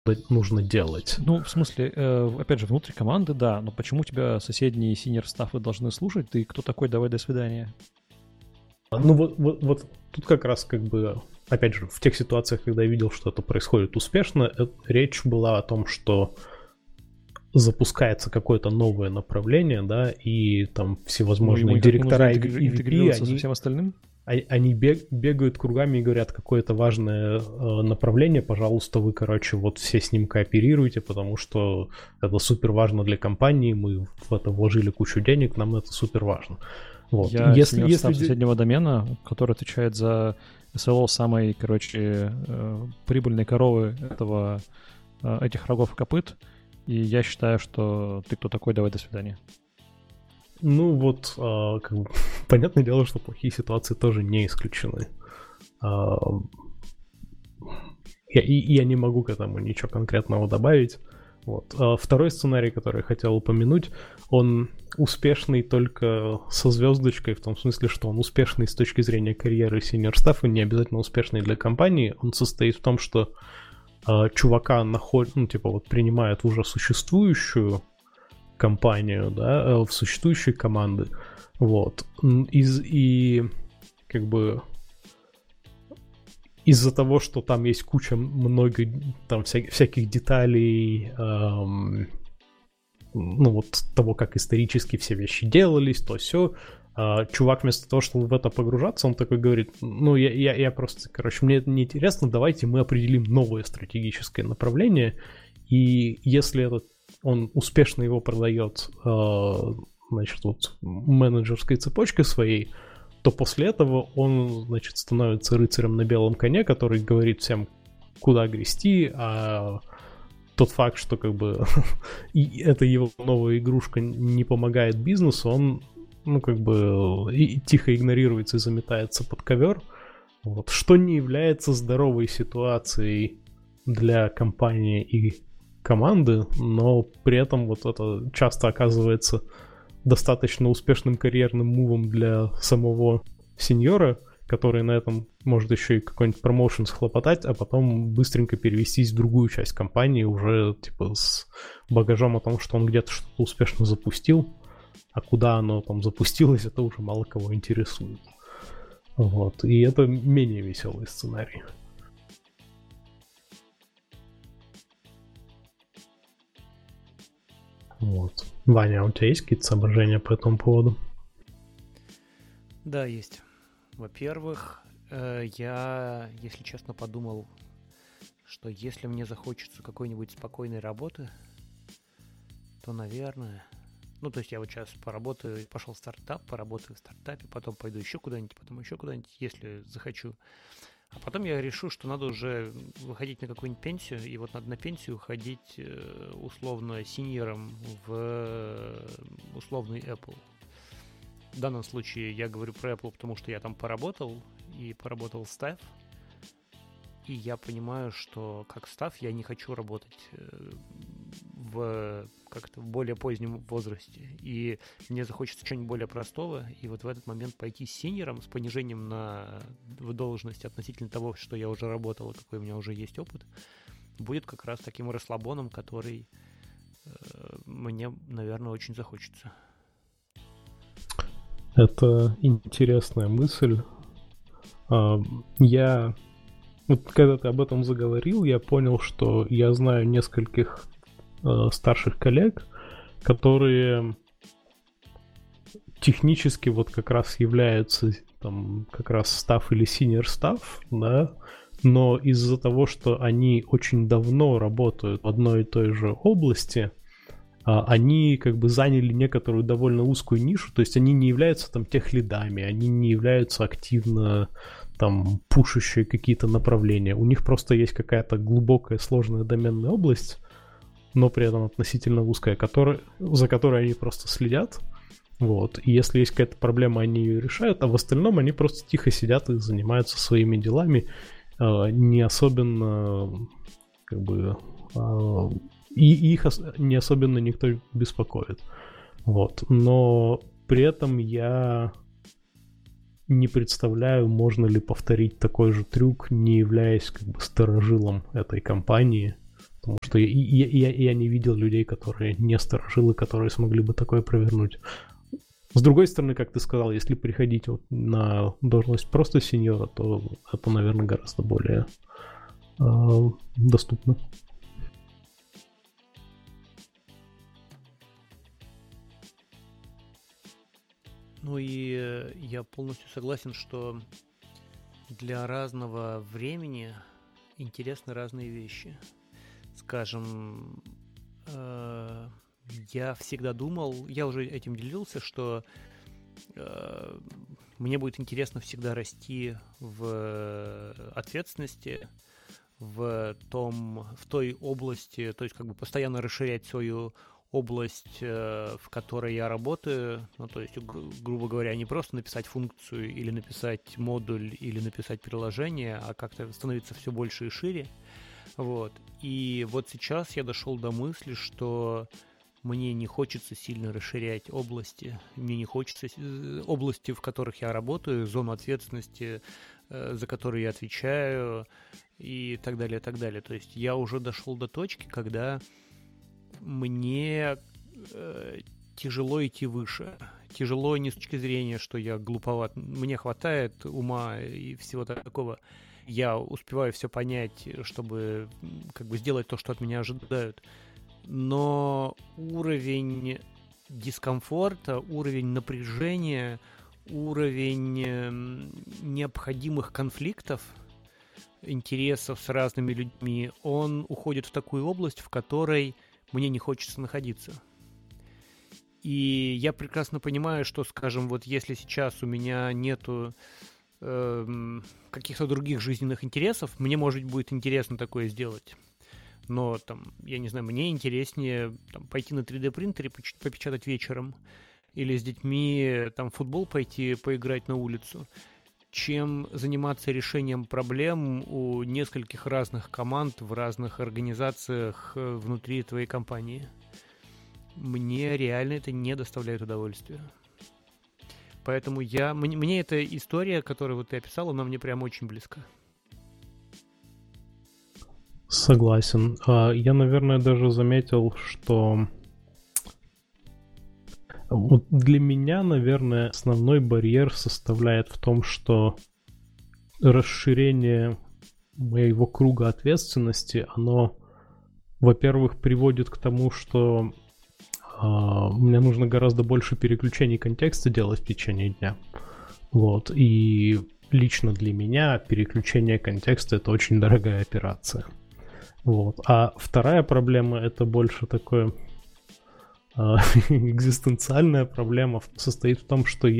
нужно делать. Ну, в смысле, опять же, внутри команды, да, но почему тебя соседние синьор-стаффы должны слушать? Ты кто такой? Давай, до свидания. Ну вот тут как раз как бы, опять же, в тех ситуациях, когда я видел, что это происходит успешно, речь была о том, что запускается какое-то новое направление, да, и там всевозможные директора и VP, со всем остальным? Они бегают кругами и говорят, какое-то важное направление, пожалуйста, вы, короче, вот все с ним кооперируйте, потому что это супер важно для компании, мы в это вложили кучу денег, нам это супер важно. Вот. Я сеньор-стафф соседнего домена, который отвечает за СЛО самой, короче, прибыльной коровы этих рогов и копыт, и я считаю, что ты кто такой, давай, до свидания. Ну вот, как бы, понятное дело, что плохие ситуации тоже не исключены. Я не могу к этому ничего конкретного добавить. Вот. Второй сценарий, который я хотел упомянуть, он успешный только со звездочкой, в том смысле, что он успешный с точки зрения карьеры синьор-стаффа, не обязательно успешный для компании. Он состоит в том, что чувака принимают в уже существующую компанию, да, в существующие команды. Вот. И как бы из-за того, что там есть куча много там всяких деталей, того, как исторически все вещи делались, то все. Чувак вместо того, чтобы в это погружаться, он такой говорит, я просто, мне это неинтересно, давайте мы определим новое стратегическое направление, и если он успешно его продает, менеджерской цепочкой своей, то после этого он, становится рыцарем на белом коне, который говорит всем, куда грести, а тот факт, что и эта его новая игрушка не помогает бизнесу, он и тихо игнорируется и заметается под ковер, вот, что не является здоровой ситуацией для компании и команды, но при этом вот это часто оказывается достаточно успешным карьерным мувом для самого сеньора, который на этом может еще и какой-нибудь промоушен схлопотать, а потом быстренько перевестись в другую часть компании уже с багажом о том, что он где-то что-то успешно запустил, а куда оно там запустилось, это уже мало кого интересует. Вот. И это менее веселый сценарий. Вот. Ваня, у тебя есть какие-то соображения по этому поводу? Да, есть. Во-первых, я, если честно, подумал, что если мне захочется какой-нибудь спокойной работы, то, наверное... то есть я вот сейчас пошел в стартап, поработаю в стартапе, потом пойду еще куда-нибудь, если захочу. А потом я решу, что надо уже выходить на какую-нибудь пенсию, и вот надо на пенсию уходить условно синьором в условный Apple. В данном случае я говорю про Apple, потому что я там поработал в стафф, и я понимаю, что как стафф я не хочу работать в более позднем возрасте, и мне захочется чего-нибудь более простого, и вот в этот момент пойти с синьором, с понижением в должность относительно того, что я уже работал, и какой у меня уже есть опыт, будет как раз таким расслабоном, который мне, наверное, очень захочется. Это интересная мысль. Я... когда ты об этом заговорил, я понял, что я знаю нескольких старших коллег, которые технически вот как раз являются там как раз стафф или senior стафф, да, но из-за того, что они очень давно работают в одной и той же области, они заняли некоторую довольно узкую нишу, то есть они не являются там техлидами, они не являются активно там пушащие какие-то направления. У них просто есть какая-то глубокая сложная доменная область, но при этом относительно узкая, за которой они просто следят. Вот. И если есть какая-то проблема, они ее решают, а в остальном они просто тихо сидят и занимаются своими делами, не особенно и их не особенно никто беспокоит. Вот. Но при этом я не представляю, можно ли повторить такой же трюк, не являясь старожилом этой компании. Потому что я не видел людей, которые не старожилы, которые смогли бы такое провернуть. С другой стороны, как ты сказал, если приходить вот на должность просто сеньора, то это, наверное, гораздо более доступно. Ну и я полностью согласен, что для разного времени интересны разные вещи. Скажем, я всегда думал, я уже этим делился, что мне будет интересно всегда расти в ответственности, в той области, то есть как бы постоянно расширять свою область, в которой я работаю, ну, то есть, грубо говоря, не просто написать функцию или написать модуль или написать приложение, а как-то становиться все больше и шире. Вот. И вот сейчас я дошел до мысли, что мне не хочется сильно расширять области, мне не хочется области, в которых я работаю, зону ответственности, за которые я отвечаю, и так далее, и так далее. То есть я уже дошел до точки, когда мне тяжело идти выше. Тяжело не с точки зрения, что я глуповат. Мне хватает ума и всего такого. Я успеваю все понять, чтобы как бы сделать то, что от меня ожидают. Но уровень дискомфорта, уровень напряжения, уровень необходимых конфликтов, интересов с разными людьми, он уходит в такую область, в которой мне не хочется находиться. И я прекрасно понимаю, что, скажем, вот если сейчас у меня нету каких-то других жизненных интересов, мне, может, будет интересно такое сделать. Но, там, я не знаю, мне интереснее там, пойти на 3D-принтере, попечатать вечером, или с детьми там, в футбол пойти, поиграть на улицу, чем заниматься решением проблем у нескольких разных команд в разных организациях внутри твоей компании. Мне реально это не доставляет удовольствия. Поэтому мне эта история, которую вот ты описал, она мне прям очень близка. Согласен. Я, наверное, даже заметил, что вот для меня, наверное, основной барьер составляет в том, что расширение моего круга ответственности, оно, во-первых, приводит к тому, что мне нужно гораздо больше переключений контекста делать в течение дня. Вот. И лично для меня переключение контекста — это очень дорогая операция. Вот. А вторая проблема — это больше такое экзистенциальная проблема, состоит в том, что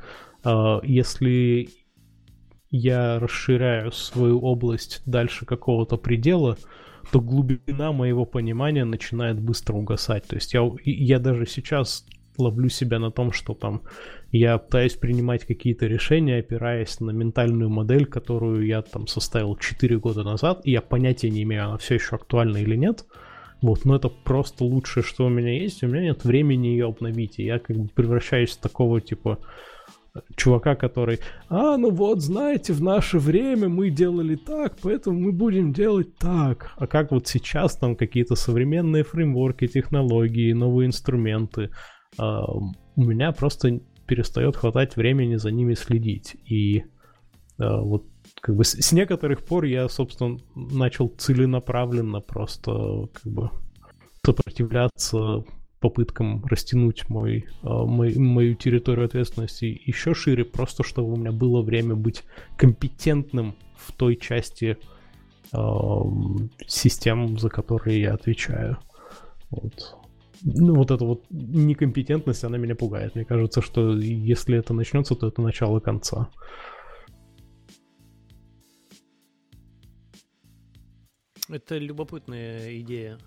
если я расширяю свою область дальше какого-то предела, то глубина моего понимания начинает быстро угасать. То есть я даже сейчас ловлю себя на том, что там я пытаюсь принимать какие-то решения, опираясь на ментальную модель, которую я там составил 4 года назад, и я понятия не имею, она все еще актуальна или нет. Вот, но это просто лучшее, что у меня есть, у меня нет времени ее обновить, и я как бы превращаюсь в такого типа чувака, который, ну вот, знаете, в наше время мы делали так, поэтому мы будем делать так. А как вот сейчас там какие-то современные фреймворки, технологии, новые инструменты, у меня просто перестает хватать времени за ними следить. И вот как бы с некоторых пор я, собственно, начал целенаправленно просто как бы сопротивляться попыткам растянуть мою территорию ответственности еще шире, просто чтобы у меня было время быть компетентным в той части систем, за которые я отвечаю. Вот. Ну, вот эта вот некомпетентность, она меня пугает. Мне кажется, что если это начнется, то это начало конца. Это любопытная идея.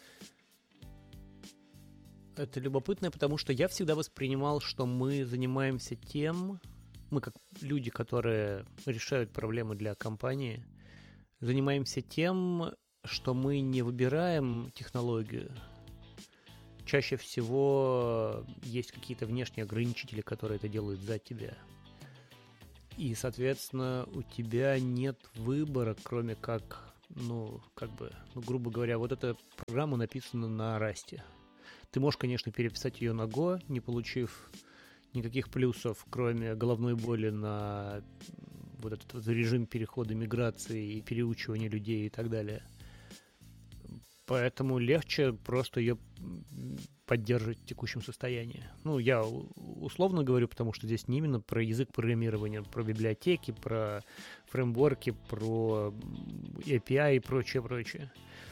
Это любопытно, потому что я всегда воспринимал, что мы занимаемся тем, мы как люди, которые решают проблемы для компании, занимаемся тем, что мы не выбираем технологию. Чаще всего есть какие-то внешние ограничители, которые это делают за тебя. И, соответственно, у тебя нет выбора, кроме как грубо говоря, вот эта программа написана на Rust. Ты можешь, конечно, переписать ее на Go, не получив никаких плюсов, кроме головной боли на вот этот вот режим перехода миграции и переучивания людей и так далее. Поэтому легче просто ее поддерживать в текущем состоянии. Я условно говорю, потому что здесь не именно про язык программирования, про библиотеки, про фреймворки, про API и прочее.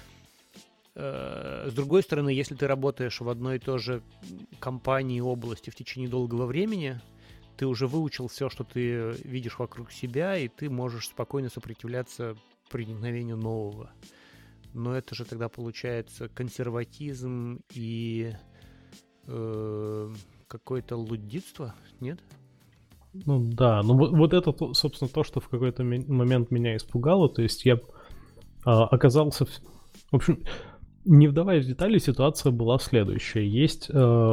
С другой стороны, если ты работаешь в одной и той же компании, области в течение долгого времени, ты уже выучил все, что ты видишь вокруг себя, и ты можешь спокойно сопротивляться проникновению нового. Но это же тогда получается консерватизм и какое-то луддитство, нет? Да, вот это, собственно, то, что в какой-то момент меня испугало. То есть я оказался... В общем, не вдаваясь в детали, ситуация была следующая. Есть,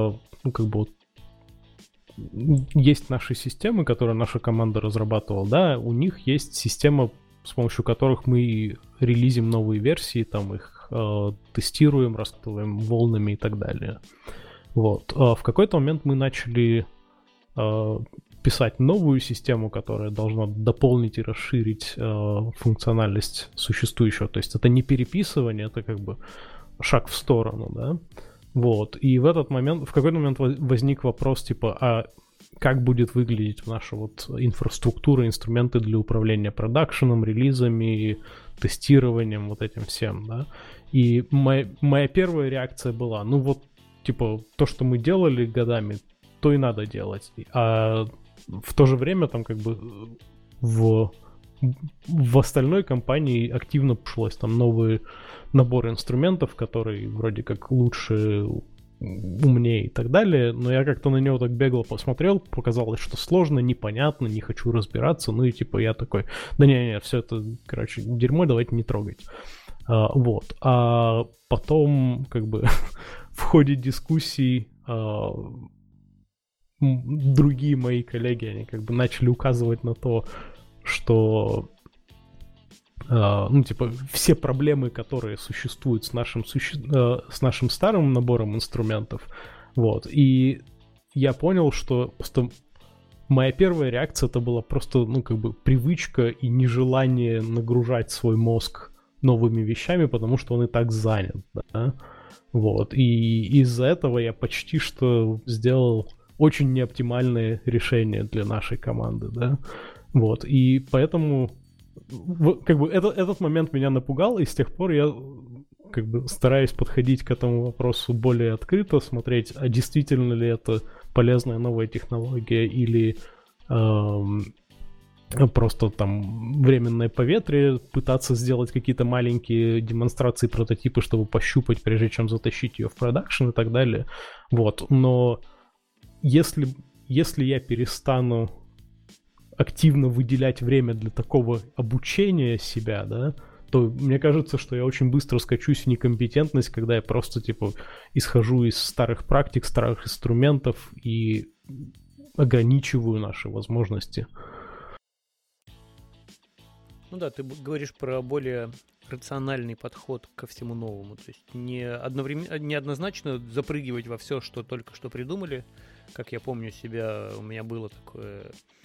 есть наши системы, которые наша команда разрабатывала, да, у них есть система, с помощью которых мы релизим новые версии, там их тестируем, раскатываем волнами и так далее. Вот. В какой-то момент мы начали писать новую систему, которая должна дополнить и расширить функциональность существующего. То есть это не переписывание, это как бы шаг в сторону, да. Вот. И в какой-то момент возник вопрос, типа, а как будет выглядеть наша вот инфраструктура, инструменты для управления продакшеном, релизами, тестированием, вот этим всем, да. И моя первая реакция была, то, что мы делали годами, то и надо делать. А в то же время там как бы в остальной компании активно пришлось там новый набор инструментов, который вроде как лучше, умнее и так далее, но я как-то на него так бегло посмотрел, показалось, что сложно, непонятно, не хочу разбираться, я такой, да не, все это, дерьмо, давайте не трогать. Вот. А потом, как бы, в ходе дискуссий другие мои коллеги, они как бы начали указывать на то, что все проблемы, которые существуют с нашим старым набором инструментов, вот, и я понял, что просто моя первая реакция это была просто, привычка и нежелание нагружать свой мозг новыми вещами, потому что он и так занят, да, вот, и из-за этого я почти что сделал очень неоптимальное решение для нашей команды, да, вот, и поэтому как бы этот момент меня напугал, и с тех пор я как бы стараюсь подходить к этому вопросу более открыто, смотреть, а действительно ли это полезная новая технология или просто там временное поветрие, пытаться сделать какие-то маленькие демонстрации, прототипы, чтобы пощупать, прежде чем затащить ее в продакшн и так далее. Вот, но если я перестану активно выделять время для такого обучения себя, да, то мне кажется, что я очень быстро скачусь в некомпетентность, когда я просто, исхожу из старых практик, старых инструментов и ограничиваю наши возможности. Ты говоришь про более рациональный подход ко всему новому, то есть не однозначно запрыгивать во все, что только что придумали, как я помню себя, у меня было такое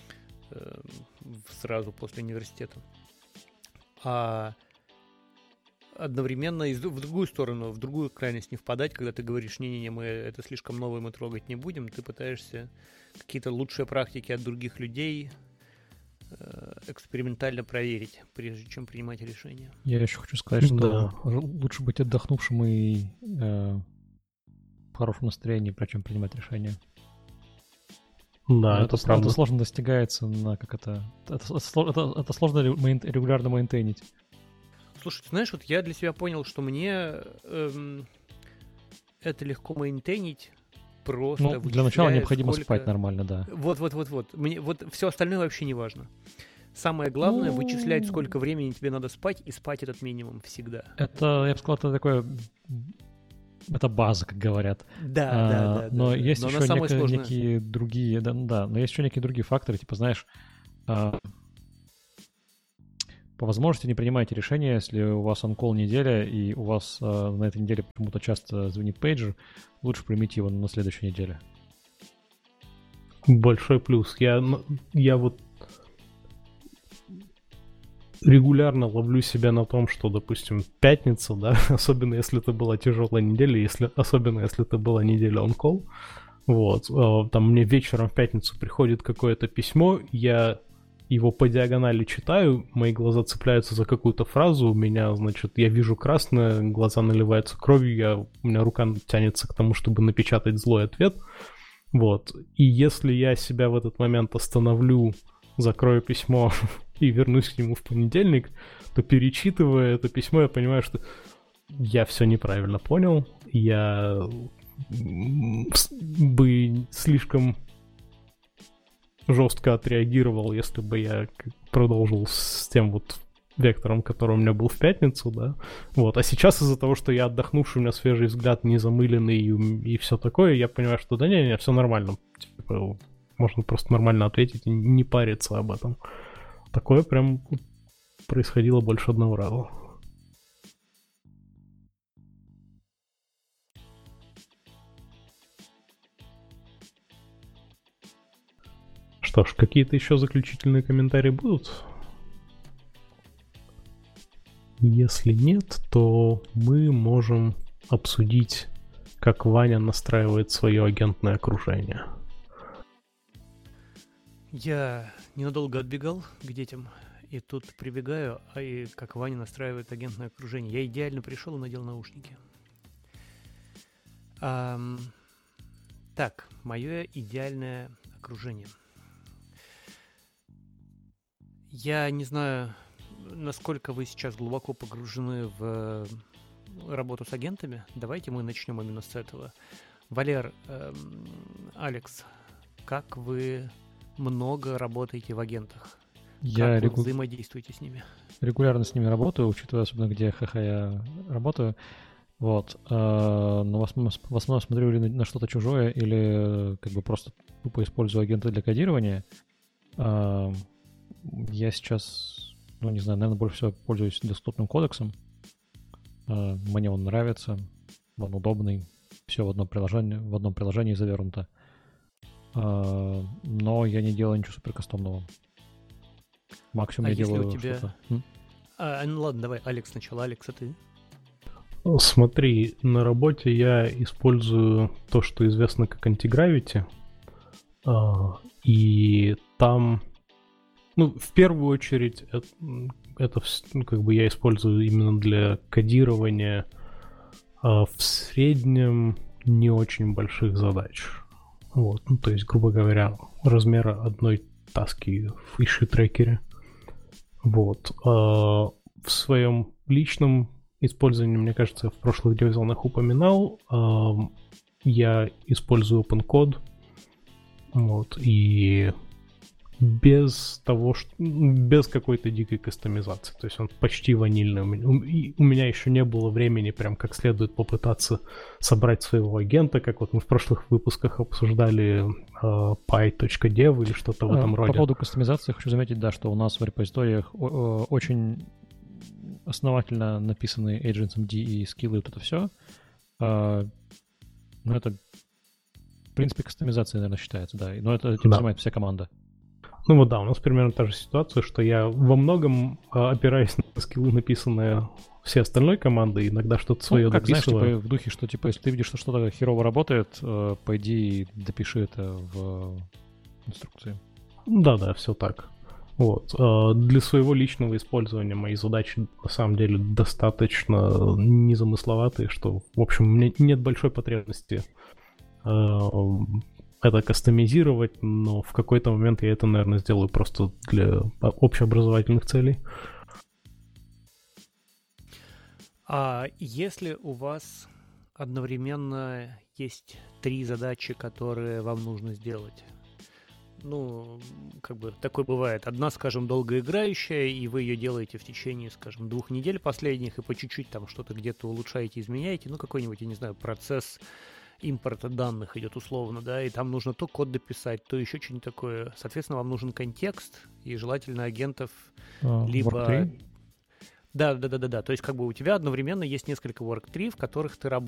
сразу после университета, а одновременно в другую сторону, в другую крайность не впадать, когда ты говоришь, не-не-не, мы это слишком новое, мы трогать не будем, ты пытаешься какие-то лучшие практики от других людей экспериментально проверить, прежде чем принимать решение. Я еще хочу сказать, что лучше быть отдохнувшим и в хорошем настроении, прежде чем принимать решение. Да, это правда. Это сложно достигается это сложно регулярно мейнтейнить. Слушай, ты знаешь, вот я для себя понял, что мне это легко мейнтейнить, просто для начала необходимо спать нормально, да. Вот. Мне все остальное вообще не важно. Самое главное вычислять, сколько времени тебе надо спать, и спать этот минимум всегда. Это, я бы сказал, это такое... Это база, как говорят. Да. Но есть еще некие другие... Да, но есть еще некие другие факторы, знаешь... по возможности не принимайте решения, если у вас он-колл неделя, и у вас на этой неделе почему-то часто звонит пейджер, лучше примите его на следующей неделе. Большой плюс. Я вот регулярно ловлю себя на том, что, допустим, пятница, да, особенно если это была тяжелая неделя, особенно если это была неделя on-call, вот, там мне вечером в пятницу приходит какое-то письмо, я его по диагонали читаю, мои глаза цепляются за какую-то фразу, у меня, значит, я вижу красное, глаза наливаются кровью, у меня рука тянется к тому, чтобы напечатать злой ответ, вот, и если я себя в этот момент остановлю, закрою письмо и вернусь к нему в понедельник, то, перечитывая это письмо, я понимаю, что я все неправильно понял, я бы слишком жестко отреагировал, если бы я продолжил с тем вот вектором, который у меня был в пятницу, да, вот, а сейчас из-за того, что я отдохнувший, у меня свежий взгляд, не замыленный и все такое, я понимаю, что да не, все нормально, типа, можно просто нормально ответить и не париться об этом. Такое прям происходило больше одного раза. Что ж, какие-то еще заключительные комментарии будут? Если нет, то мы можем обсудить, как Ваня настраивает свое агентное окружение. Я ненадолго отбегал к детям, и тут прибегаю, и как Ваня настраивает агентное окружение. Я идеально пришел и надел наушники. Так, мое идеальное окружение. Я не знаю, насколько вы сейчас глубоко погружены в работу с агентами. Давайте мы начнем именно с этого. Валер, Алекс, как вы много работаете в агентах? Как вы взаимодействуете с ними? Регулярно с ними работаю, учитывая особенно, где я работаю. Вот. Но в основном смотрю или на что-то чужое, или как бы просто тупо использую агента для кодирования. Я сейчас, не знаю, наверное, больше всего пользуюсь десктопным кодексом. Мне он нравится, он удобный, все в одном приложении завернуто. Но я не делаю ничего супер кастомного. Максимум я делаю что-то. Ну ладно, давай, Алекс сначала. Алекс, а ты? Смотри, на работе я использую то, что известно как Antigravity. И там, в первую очередь, это как бы я использую именно для кодирования в среднем не очень больших задач. Вот, то есть, грубо говоря, размера одной таски в issue-трекере. Вот. В своем личном использовании, мне кажется, я в прошлых дивизионах упоминал, я использую OpenCode. Вот, и без какой-то дикой кастомизации. То есть он почти ванильный. У меня еще не было времени прям как следует попытаться собрать своего агента, как вот мы в прошлых выпусках обсуждали py.dev или что-то в этом роде. По поводу кастомизации хочу заметить, да, что у нас в репозиториях очень основательно написаны agents.md и скиллы, вот это все. Но это, в принципе, кастомизация, наверное, считается, да. Но это занимает вся команда. Ну вот да, у нас примерно та же ситуация, что я во многом опираюсь на скиллы, написанные всей остальной командой, иногда что-то свое дописываю. Знаешь, типа в духе, что типа если ты видишь, что что-то херово работает, пойди и допиши это в инструкции. Да, все так. Вот. Для своего личного использования мои задачи на самом деле достаточно незамысловатые, что, в общем, у меня нет большой потребности это кастомизировать, но в какой-то момент я это, наверное, сделаю просто для общеобразовательных целей. А если у вас одновременно есть 3 задачи, которые вам нужно сделать? Такое бывает. Одна, скажем, долгоиграющая, и вы ее делаете в течение, скажем, 2 недель последних, и по чуть-чуть там что-то где-то улучшаете, изменяете. Какой-нибудь, я не знаю, процесс импорта данных идет условно, да, и там нужно то код дописать, то еще что-нибудь такое. Соответственно, вам нужен контекст, и желательно агентов либо... Work tree? Да. То есть как бы у тебя одновременно есть несколько work tree, в которых ты работаешь.